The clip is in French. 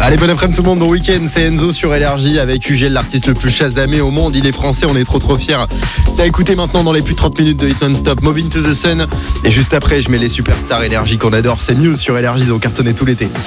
Allez, bon après-midi tout le monde, bon week-end, c'est Enzo sur LRJ avec UGL, l'artiste le plus chasamé au monde. Il est français, on est trop fiers. T'as écouté maintenant dans les plus de 30 minutes de Hit Non-Stop, Moving to the Sun. Et juste après, je mets les superstars LRJ qu'on adore. C'est Muse sur LRJ, ils ont cartonné tout l'été.